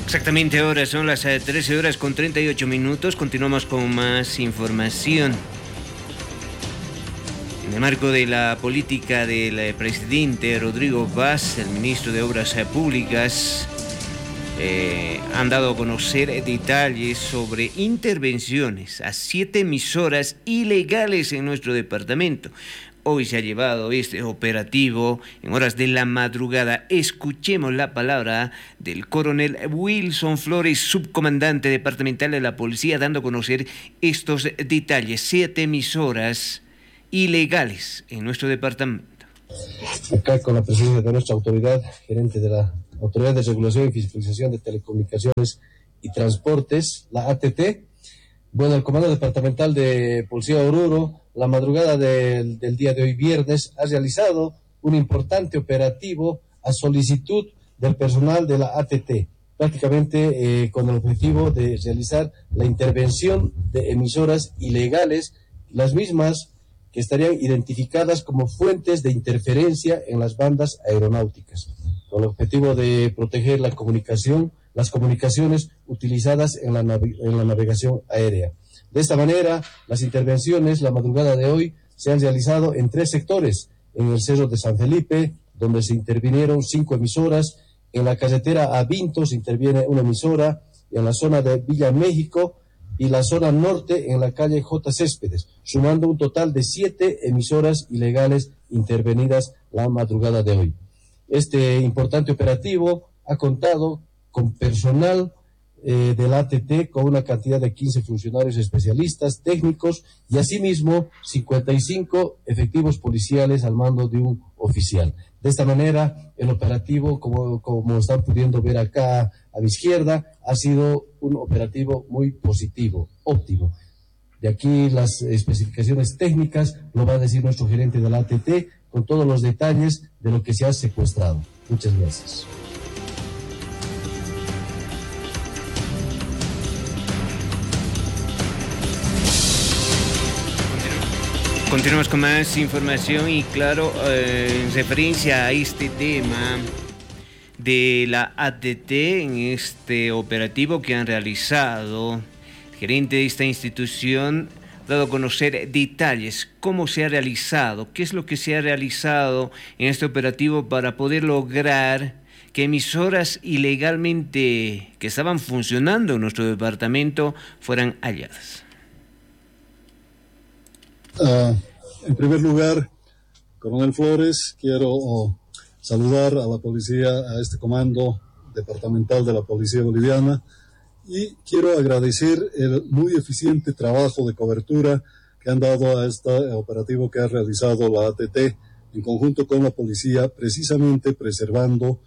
Exactamente, ahora son las 13 horas con 38 minutos. Continuamos con más información. En el marco de la política del presidente Rodrigo Vaz, el ministro de Obras Públicas, han dado a conocer detalles sobre intervenciones a 7 emisoras ilegales en nuestro departamento. Hoy se ha llevado este operativo en horas de la madrugada. Escuchemos la palabra del coronel Wilson Flores, subcomandante departamental de la policía, dando a conocer estos detalles. 7 emisoras ilegales en nuestro departamento. Acá con la presencia de nuestra autoridad, gerente de la Autoridad de Regulación y Fiscalización de Telecomunicaciones y Transportes, la ATT. Bueno, el Comando Departamental de Policía de Oruro, la madrugada del día de hoy, viernes, ha realizado un importante operativo a solicitud del personal de la ATT, prácticamente con el objetivo de realizar la intervención de emisoras ilegales, las mismas que estarían identificadas como fuentes de interferencia en las bandas aeronáuticas, con el objetivo de proteger la comunicación, las comunicaciones utilizadas en la navegación aérea. De esta manera, las intervenciones la madrugada de hoy se han realizado en 3 sectores: en el Cerro de San Felipe, donde se intervinieron 5 emisoras; en la carretera a Vinto se interviene 1 emisora; en la zona de Villa México y la zona norte en la calle J. Céspedes, sumando un total de 7 emisoras ilegales intervenidas la madrugada de hoy. Este importante operativo ha contado con personal del ATT, con una cantidad de 15 funcionarios especialistas, técnicos y asimismo 55 efectivos policiales al mando de un oficial. De esta manera, el operativo, como están pudiendo ver acá a mi izquierda, ha sido un operativo muy positivo, óptimo. De aquí las especificaciones técnicas lo va a decir nuestro gerente de la ATT con todos los detalles de lo que se ha secuestrado. Muchas gracias. Continuamos con más información y claro, en referencia a este tema de la ATT, en este operativo que han realizado, el gerente de esta institución ha dado a conocer detalles, cómo se ha realizado, qué es lo que se ha realizado en este operativo para poder lograr que emisoras ilegalmente que estaban funcionando en nuestro departamento fueran halladas. En primer lugar, coronel Flores, quiero saludar a la policía, a este comando departamental de la Policía Boliviana, y quiero agradecer el muy eficiente trabajo de cobertura que han dado a este operativo que ha realizado la ATT en conjunto con la policía, precisamente preservando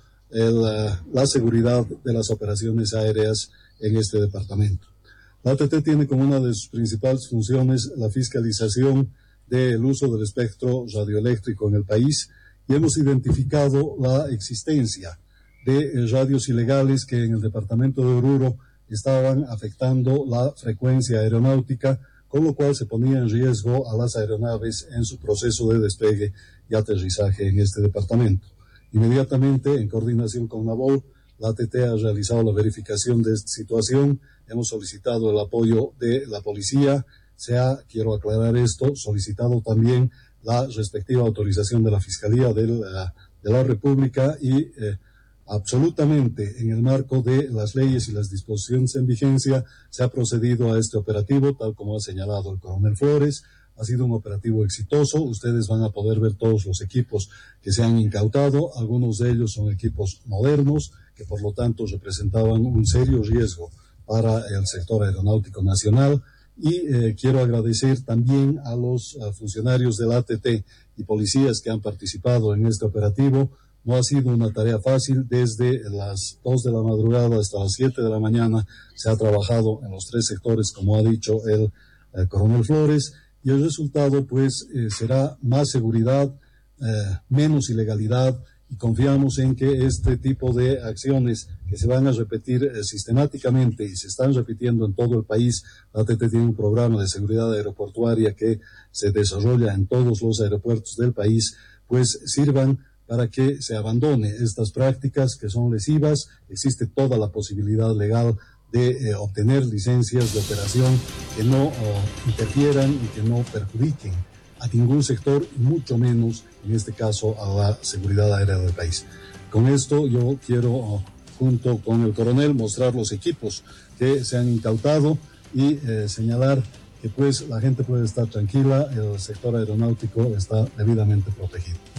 la seguridad de las operaciones aéreas en este departamento. La ATT tiene como una de sus principales funciones la fiscalización del uso del espectro radioeléctrico en el país, y hemos identificado la existencia de radios ilegales que en el departamento de Oruro estaban afectando la frecuencia aeronáutica, con lo cual se ponía en riesgo a las aeronaves en su proceso de despegue y aterrizaje en este departamento. Inmediatamente, en coordinación con NAVOL, la ATT ha realizado la verificación de esta situación. Hemos solicitado el apoyo de la policía. Quiero aclarar esto, solicitado también la respectiva autorización de la Fiscalía de la República y absolutamente en el marco de las leyes y las disposiciones en vigencia se ha procedido a este operativo, tal como ha señalado el coronel Flores. Ha sido un operativo exitoso. Ustedes van a poder ver todos los equipos que se han incautado. Algunos de ellos son equipos modernos que por lo tanto representaban un serio riesgo para el sector aeronáutico nacional. Y quiero agradecer también a los funcionarios de la ATT y policías que han participado en este operativo. No ha sido una tarea fácil. Desde las 2 de la madrugada hasta las 7 de la mañana se ha trabajado en los 3 sectores, como ha dicho el coronel Flores, y el resultado pues será más seguridad, menos ilegalidad, y confiamos en que este tipo de acciones que se van a repetir sistemáticamente y se están repitiendo en todo el país. La ATT tiene un programa de seguridad aeroportuaria que se desarrolla en todos los aeropuertos del país, pues sirvan para que se abandone estas prácticas que son lesivas. Existe toda la posibilidad legal de obtener licencias de operación que no interfieran y que no perjudiquen a ningún sector, y mucho menos, en este caso, a la seguridad aérea del país. Con esto yo quiero, junto con el coronel, mostrar los equipos que se han incautado y señalar que pues la gente puede estar tranquila, el sector aeronáutico está debidamente protegido.